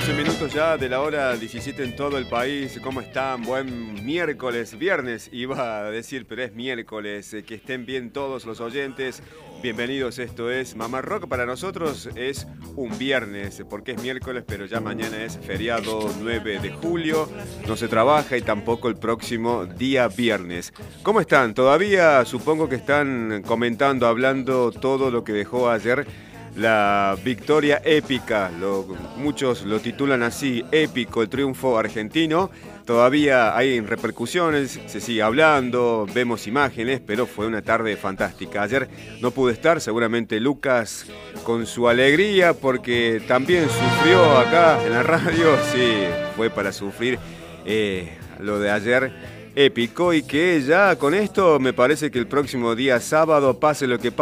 12 minutos ya de la hora 17 en todo el país. ¿Cómo están? Buen miércoles, viernes iba a decir, pero es miércoles. Que estén bien todos los oyentes. Bienvenidos, esto es Mamá Rock. Para nosotros es un viernes, porque es miércoles, pero ya mañana es feriado 9 de julio. No se trabaja y tampoco el próximo día viernes. ¿Cómo están? Todavía supongo que están comentando, hablando todo lo que dejó ayer la victoria épica, muchos lo titulan así, épico, el triunfo argentino. Todavía hay repercusiones, se sigue hablando, vemos imágenes, pero fue una tarde fantástica. Ayer no pude estar, seguramente Lucas con su alegría, porque también sufrió acá en la radio. Sí, fue para sufrir lo de ayer épico, y que ya con esto me parece que el próximo día sábado, pase lo que pase,